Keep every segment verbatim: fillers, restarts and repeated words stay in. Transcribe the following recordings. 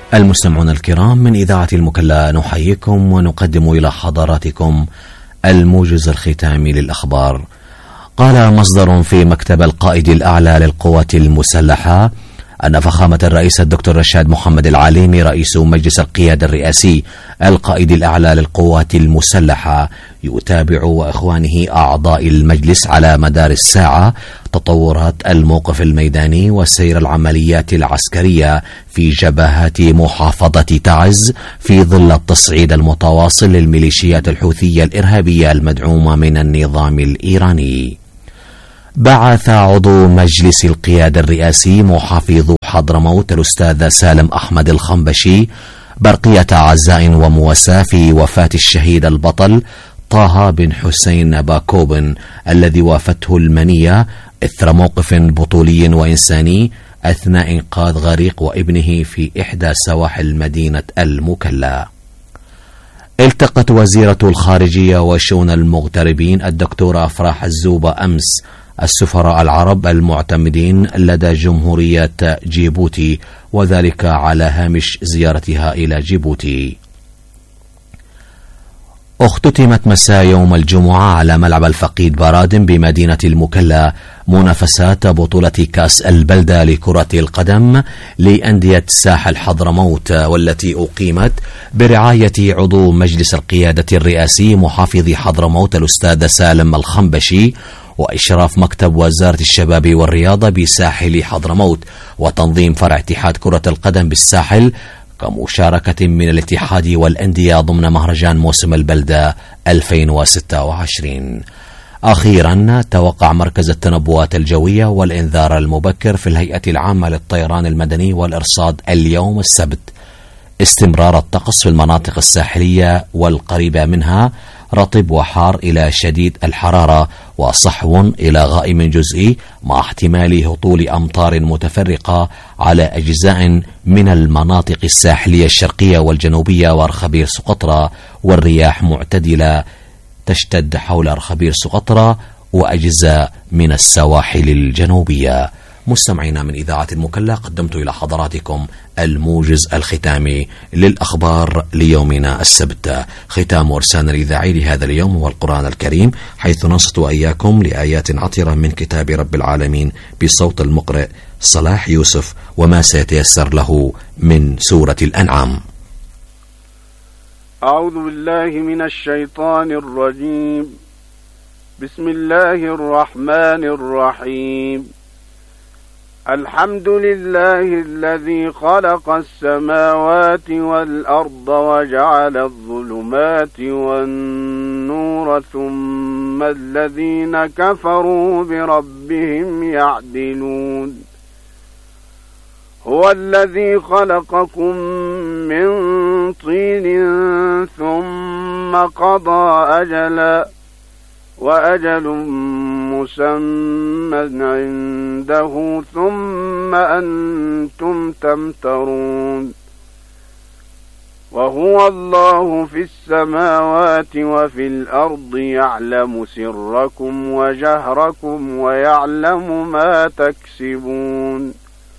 المستمعون الكرام، من إذاعة المكلا نحييكم ونقدم إلى حضراتكم الموجز الختامي للأخبار. قال مصدر في مكتب القائد الأعلى للقوات المسلحة أن فخامة الرئيس الدكتور رشاد محمد العليمي رئيس مجلس القيادة الرئاسي القائد الأعلى للقوات المسلحة يتابع وإخوانه أعضاء المجلس على مدار الساعة تطورات الموقف الميداني وسير العمليات العسكرية في جبهات محافظة تعز في ظل التصعيد المتواصل للميليشيات الحوثية الإرهابية المدعومة من النظام الإيراني. بعث عضو مجلس القيادة الرئاسي محافظ حضرموت الأستاذ سالم أحمد الخنبشي برقية عزاء ومواساة في وفاة الشهيد البطل طه بن حسين باكوبن الذي وافته المنية إثر موقف بطولي وإنساني أثناء إنقاذ غريق وابنه في إحدى سواحل مدينة المكلا. التقت وزيرة الخارجية وشؤون المغتربين الدكتورة أفراح الزوبة أمس السفراء العرب المعتمدين لدى جمهورية جيبوتي، وذلك على هامش زيارتها إلى جيبوتي. اختتمت مساء يوم الجمعة على ملعب الفقيد برادن بمدينة المكلا منافسات بطولة كأس البلدة لكرة القدم لأندية ساحل حضرموت، والتي أقيمت برعاية عضو مجلس القيادة الرئاسي محافظ حضرموت الأستاذ سالم الخنبشي وإشراف مكتب وزارة الشباب والرياضة بساحل حضرموت وتنظيم فرع اتحاد كرة القدم بالساحل كمشاركة من الاتحاد والأندية ضمن مهرجان موسم البلدة ألفين وستة وعشرين. أخيرا توقع مركز التنبؤات الجوية والإنذار المبكر في الهيئة العامة للطيران المدني والإرصاد اليوم السبت استمرار الطقس في المناطق الساحلية والقريبة منها رطب وحار إلى شديد الحرارة وصحو إلى غائم جزئي مع احتمال هطول أمطار متفرقة على أجزاء من المناطق الساحلية الشرقية والجنوبية وأرخبيل سقطرى، والرياح معتدلة تشتد حول أرخبيل سقطرى وأجزاء من السواحل الجنوبية. مستمعينا من إذاعة المكلا، قدمت إلى حضراتكم الموجز الختامي للأخبار ليومنا السبت. ختام ورسان الإذاعي لهذا اليوم هو القرآن الكريم، حيث نصت وإياكم لآيات عطرة من كتاب رب العالمين بصوت المقرئ صلاح يوسف وما سيتيسر له من سورة الأنعام. أعوذ بالله من الشيطان الرجيم. بسم الله الرحمن الرحيم. الحمد لله الذي خلق السماوات والأرض وجعل الظلمات والنور ثم الذين كفروا بربهم يعدلون. هو الذي خلقكم من طين ثم قضى أجلا وأجل مسمى عنده ثم أنتم تمترون. وهو الله في السماوات وفي الأرض يعلم سركم وجهركم ويعلم ما تكسبون.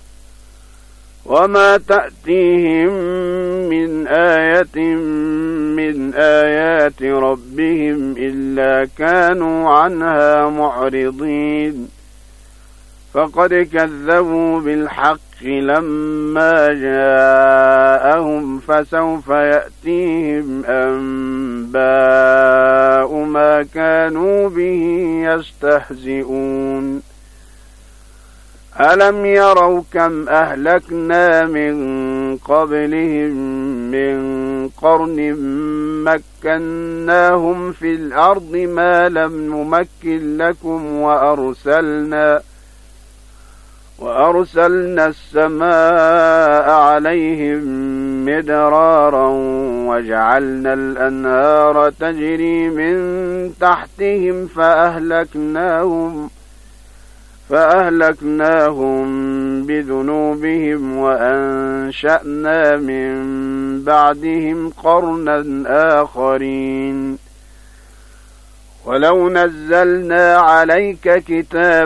وما تأتيهم من آية من آيات ربهم إلا كانوا عنها معرضين. فقد كذبوا بالحق لما جاءهم فسوف يأتيهم أنباء ما كانوا به يستهزئون. ألم يروا كم أهلكنا من قبلهم من قرن مكناهم في الأرض ما لم نمكن لكم وأرسلنا وأرسلنا السماء عليهم مدرارا وجعلنا الأنهار تجري من تحتهم فأهلكناهم فأهلكناهم بذنوبهم وأنشأنا من بعدهم قرنا آخرين. ولو نزلنا عليك كتاب